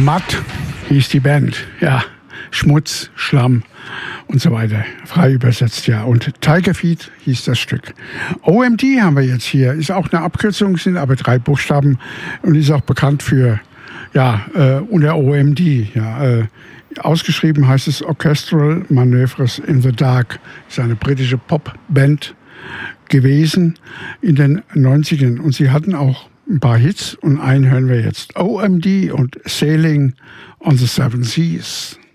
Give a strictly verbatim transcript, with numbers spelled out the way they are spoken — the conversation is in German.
Matt hieß die Band, ja. Schmutz, Schlamm und so weiter. Frei übersetzt, ja. Und Tiger Feet hieß das Stück. O M D haben wir jetzt hier. Ist auch eine Abkürzung, sind aber drei Buchstaben und ist auch bekannt für, ja, äh, unter O M D, ja. Äh, ausgeschrieben heißt es Orchestral Manoeuvres in the Dark. Ist eine britische Popband gewesen in den neunzigern. Und sie hatten auch ein paar Hits und einen hören wir jetzt. O M D und Sailing on the Seven Seas.